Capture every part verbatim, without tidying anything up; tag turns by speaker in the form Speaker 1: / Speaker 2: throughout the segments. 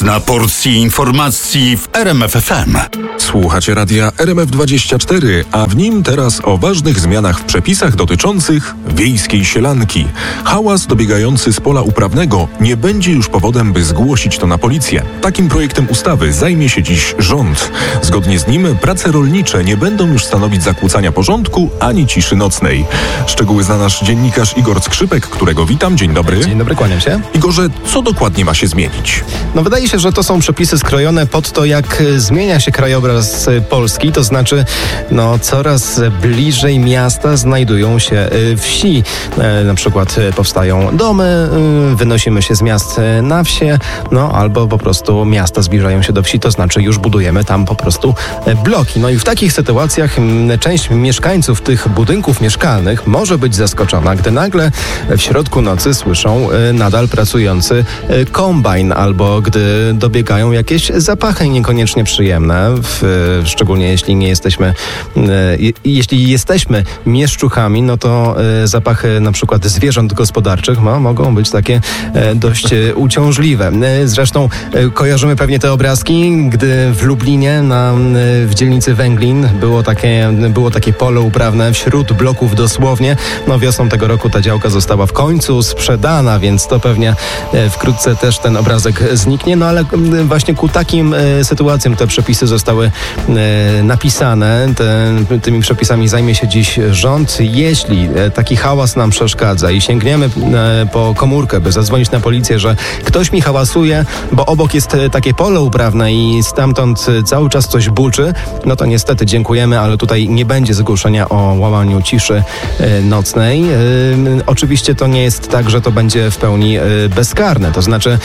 Speaker 1: na porcji informacji w R M F F M.
Speaker 2: Słuchacie radia R M F dwadzieścia cztery, a w nim teraz o ważnych zmianach w przepisach dotyczących wiejskiej sielanki. Hałas dobiegający z pola uprawnego nie będzie już powodem, by zgłosić to na policję. Takim projektem ustawy zajmie się dziś rząd. Zgodnie z nim prace rolnicze nie będą już stanowić zakłócania porządku ani ciszy nocnej. Szczegóły zna nasz dziennikarz Igor Skrzypek, którego witam. Dzień dobry.
Speaker 3: Dzień dobry, kłaniam się.
Speaker 2: Igorze, co dokładnie ma się zmienić?
Speaker 3: No wydaje się, że to są przepisy skrojone pod to, jak zmienia się krajobraz Polski, to znaczy no, coraz bliżej miasta znajdują się wsi. Na przykład powstają domy, wynosimy się z miast na wsie, no albo po prostu miasta zbliżają się do wsi, to znaczy już budujemy tam po prostu bloki. No i w takich sytuacjach część mieszkańców tych budynków mieszkalnych może być zaskoczona, gdy nagle w środku nocy słyszą nadal pracujący kombajn, albo gdy dobiegają jakieś zapachy niekoniecznie przyjemne, w, szczególnie jeśli nie jesteśmy, je, jeśli jesteśmy mieszczuchami, no to zapachy na przykład zwierząt gospodarczych no, mogą być takie dość uciążliwe. Zresztą kojarzymy pewnie te obrazki, gdy w Lublinie na, w dzielnicy Węglin było takie, było takie pole uprawne wśród bloków dosłownie. No wiosną tego roku ta działka została w końcu sprzedana, więc to pewnie wkrótce też ten obrazek zniknie, no ale właśnie ku takim sytuacjom te przepisy zostały napisane. Te, tymi przepisami zajmie się dziś rząd. Jeśli taki hałas nam przeszkadza i sięgniemy po komórkę, by zadzwonić na policję, że ktoś mi hałasuje, bo obok jest takie pole uprawne i stamtąd cały czas coś buczy, no to niestety dziękujemy, ale tutaj nie będzie zgłoszenia o łamaniu ciszy nocnej. Oczywiście to nie jest tak, że to będzie w pełni bezkarne. To znaczy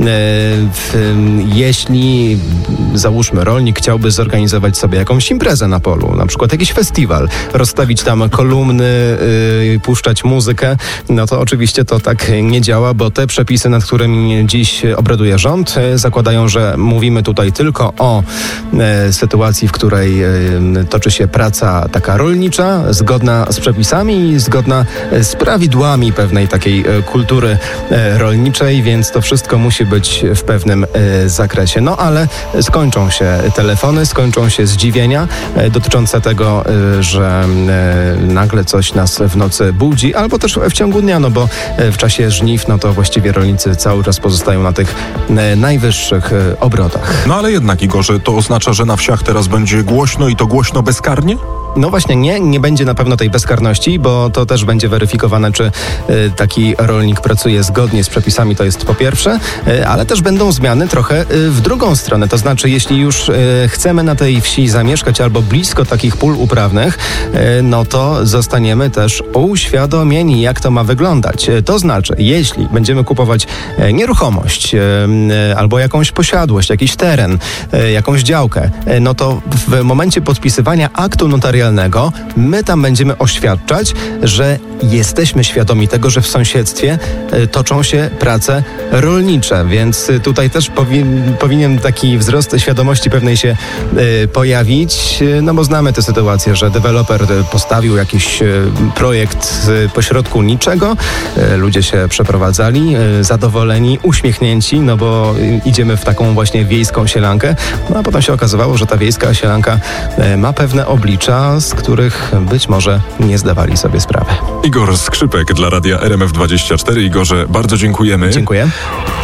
Speaker 3: jeśli załóżmy rolnik chciałby zorganizować sobie jakąś imprezę na polu, na przykład jakiś festiwal, rozstawić tam kolumny, yy, puszczać muzykę, no to oczywiście to tak nie działa, bo te przepisy, nad którymi dziś obraduje rząd, yy, zakładają, że mówimy tutaj tylko o yy, sytuacji, w której yy, toczy się praca taka rolnicza, zgodna z przepisami i zgodna z prawidłami pewnej takiej yy, kultury yy, rolniczej, więc to wszystko musi być w pewnym y, zakresie. No ale skończą się telefony, skończą się zdziwienia y, dotyczące tego, y, że y, nagle coś nas w nocy budzi, albo też w ciągu dnia, no bo y, w czasie żniw, no to właściwie rolnicy cały czas pozostają na tych y, najwyższych y, obrotach.
Speaker 2: No ale jednak, Igorze, to oznacza, że na wsiach teraz będzie głośno i to głośno bezkarnie?
Speaker 3: No właśnie nie, nie będzie na pewno tej bezkarności, bo to też będzie weryfikowane, czy y, taki rolnik pracuje zgodnie z przepisami, to jest po pierwsze, y, ale też będą zmiany trochę y, w drugą stronę, to znaczy jeśli już y, chcemy na tej wsi zamieszkać albo blisko takich pól uprawnych, y, no to zostaniemy też uświadomieni, jak to ma wyglądać. Y, to znaczy, jeśli będziemy kupować y, nieruchomość y, y, albo jakąś posiadłość, jakiś teren, y, jakąś działkę, y, no to w momencie podpisywania aktu notarialnego my tam będziemy oświadczać, że jesteśmy świadomi tego, że w sąsiedztwie toczą się prace rolnicze, więc tutaj też powi- powinien taki wzrost świadomości pewnej się y, pojawić, no bo znamy tę sytuację, że deweloper postawił jakiś y, projekt y, pośrodku niczego, y, ludzie się przeprowadzali, y, zadowoleni, uśmiechnięci, no bo y, idziemy w taką właśnie wiejską sielankę, no a potem się okazywało, że ta wiejska sielanka y, ma pewne oblicza, z których być może nie zdawali sobie sprawy.
Speaker 2: Igor Skrzypek dla radia R M F dwadzieścia cztery. Igorze, bardzo dziękujemy.
Speaker 3: Dziękuję.